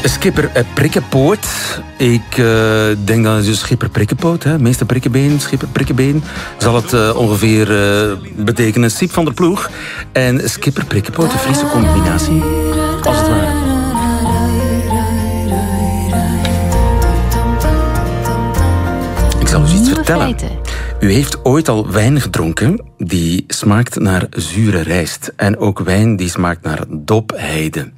Schipper Prikkenpoot. Ik denk dat het dus Schipper Prikkenpoot, hè? Meester Prikkenbeen, Schipper Prikkenbeen, zal het ongeveer betekenen. Siep van der Ploeg en Schipper Prikkenpoot, de Friese combinatie, als het ware. Ik zal u iets vertellen. U heeft ooit al wijn gedronken die smaakt naar zure rijst. En ook wijn die smaakt naar dopheide.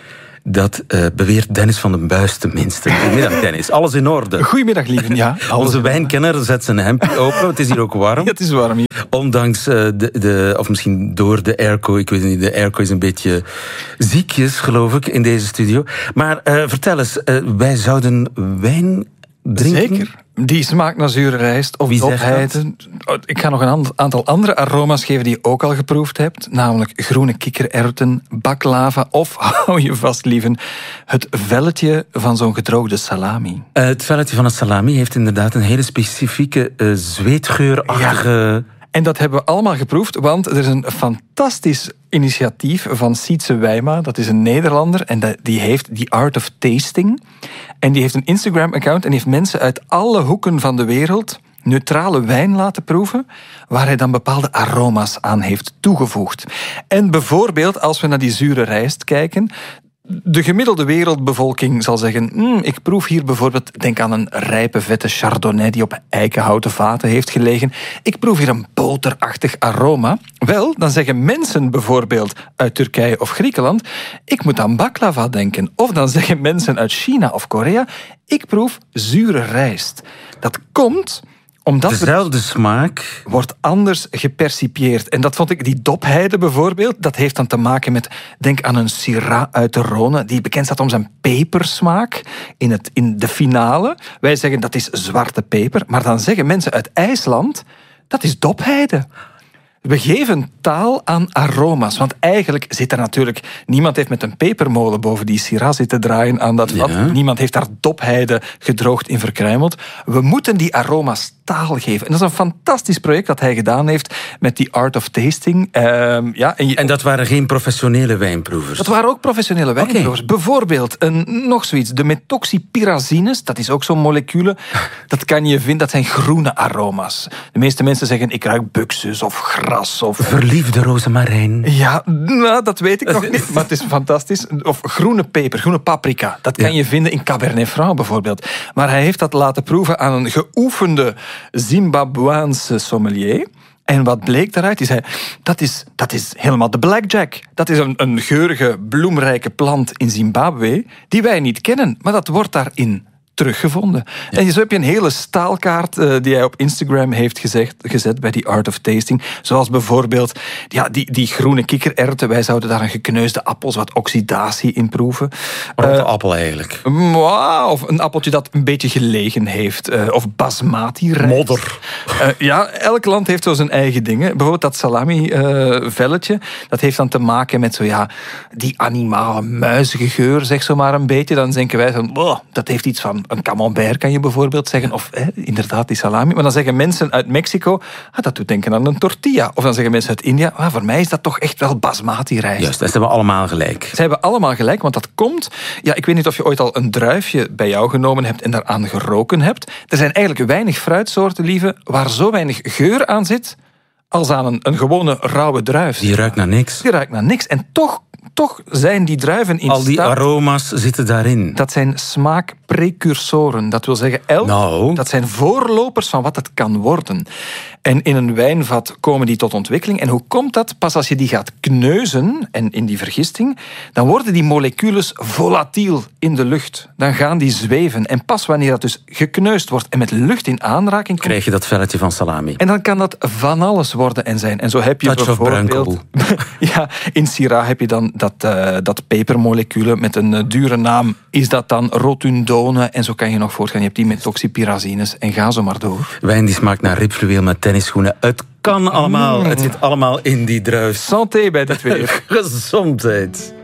Dat beweert Dennis van den Buis tenminste. Goedemiddag, Dennis. Alles in orde? Goedemiddag, lieve. Ja, onze wijnkenner zet zijn hemdje open. Het is hier ook warm. Ja, het is warm hier. Ondanks of misschien door de airco. Ik weet niet, de airco is een beetje ziekjes, geloof ik, in deze studio. Maar vertel eens, wij zouden wijn drinken? Zeker. Die smaakt naar zure rijst of dopheide. Ik ga nog een aantal andere aroma's geven die je ook al geproefd hebt. Namelijk groene kikkererwten, baklava of, hou je vast lieven, het velletje van zo'n gedroogde salami. Het velletje van een salami heeft inderdaad een hele specifieke zweetgeurachtige... Ja. En dat hebben we allemaal geproefd, want er is een fantastisch initiatief van Sietse Wijma. Dat is een Nederlander en die heeft The Art of Tasting. En die heeft een Instagram-account en heeft mensen uit alle hoeken van de wereld neutrale wijn laten proeven, waar hij dan bepaalde aroma's aan heeft toegevoegd. En bijvoorbeeld, als we naar die zure rijst kijken, de gemiddelde wereldbevolking zal zeggen, ik proef hier bijvoorbeeld, denk aan een rijpe vette chardonnay die op eikenhouten vaten heeft gelegen. Ik proef hier een boterachtig aroma. Wel, dan zeggen mensen bijvoorbeeld uit Turkije of Griekenland, ik moet aan baklava denken. Of dan zeggen mensen uit China of Korea, ik proef zure rijst. Dat komt omdat dezelfde smaak wordt anders gepercipieerd. En dat vond ik, die dopheide bijvoorbeeld, dat heeft dan te maken met, denk aan een Syrah uit de Rhône, die bekend staat om zijn pepersmaak in de finale. Wij zeggen dat is zwarte peper, maar dan zeggen mensen uit IJsland, dat is dopheide. We geven taal aan aroma's, want eigenlijk zit er natuurlijk... Niemand heeft met een pepermolen boven die Syrah zitten draaien aan dat vat. Ja. Niemand heeft daar dopheide gedroogd in verkruimeld. We moeten die aroma's taal geven. En dat is een fantastisch project dat hij gedaan heeft met die Art of Tasting. En dat waren geen professionele wijnproevers? Dat waren ook professionele wijnproevers. Okay. Bijvoorbeeld, nog zoiets, de methoxypyrazines, dat is ook zo'n molecule. Dat kan je vinden, dat zijn groene aroma's. De meeste mensen zeggen, ik ruik buxus of gras. Of verliefde rozemarijn. Ja, dat weet ik nog niet, maar het is fantastisch. Of groene peper, groene paprika. Dat kan je vinden in Cabernet Franc bijvoorbeeld. Maar hij heeft dat laten proeven aan een geoefende Zimbabweanse sommelier. En wat bleek daaruit? Die zei, dat is helemaal de blackjack. Dat is een geurige, bloemrijke plant in Zimbabwe die wij niet kennen, maar dat wordt daarin teruggevonden. Ja. En zo heb je een hele staalkaart die hij op Instagram heeft gezet bij die Art of Tasting. Zoals bijvoorbeeld die groene kikkererwten. Wij zouden daar een gekneusde appel, wat oxidatie in proeven. Rotte appel eigenlijk. Of een appeltje dat een beetje gelegen heeft. Of basmati rijst. Modder. Elk land heeft zo zijn eigen dingen. Bijvoorbeeld dat salami-velletje. Dat heeft dan te maken met die animale muizige geur, zeg zo maar een beetje. Dan denken wij van, dat heeft iets van een camembert, kan je bijvoorbeeld zeggen. Of inderdaad die salami. Maar dan zeggen mensen uit Mexico, dat doet denken aan een tortilla. Of dan zeggen mensen uit India, voor mij is dat toch echt wel basmati rijst. Juist, ze hebben allemaal gelijk. Ze hebben allemaal gelijk, want dat komt... Ja, ik weet niet of je ooit al een druifje bij jou genomen hebt en daaraan geroken hebt. Er zijn eigenlijk weinig fruitsoorten, lieve, waar zo weinig geur aan zit als aan een gewone rauwe druif. Die ruikt naar niks. Die ruikt naar niks. En toch zijn die druiven in al die aroma's zitten daarin. Dat zijn smaakprecursoren. Dat wil zeggen, dat zijn voorlopers van wat het kan worden. En in een wijnvat komen die tot ontwikkeling. En hoe komt dat? Pas als je die gaat kneuzen, en in die vergisting, dan worden die moleculen volatiel in de lucht. Dan gaan die zweven. En pas wanneer dat dus gekneusd wordt en met lucht in aanraking komt, krijg je dat velletje van salami. En dan kan dat van alles worden en zijn. En zo heb je bijvoorbeeld... in Syrah heb je dan dat pepermoleculen met een dure naam. Is dat dan rotundone? En zo kan je nog voortgaan. Je hebt die methoxypyrazines en ga zo maar door. Wijn die smaakt naar ribfluweel met tennisschoenen. Het kan allemaal. Het zit allemaal in die druif. Santé bij dit weer. Gezondheid.